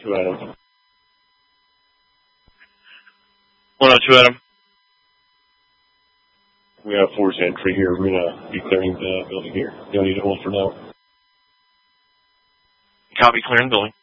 102 Adam. 102 Adam. We have force entry here. We're gonna be clearing the building here. Don't need to hold for now. Copy, clearing the building.